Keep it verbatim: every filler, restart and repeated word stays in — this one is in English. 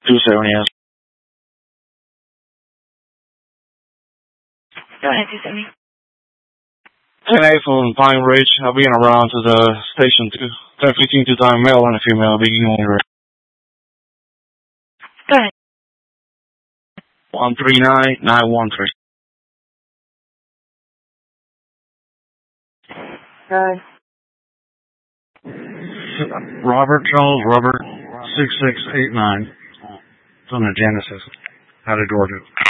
two seven, yes. Go ahead, two seventy. ten eight from Pine Ridge. I'll be en route to the station too. ten fifteen to time, male and a female, beginning only rate. Go ahead. one three nine nine one three. Go ahead. Robert Charles Robert six six eight nine. It's on the Genesis. Out of Georgia.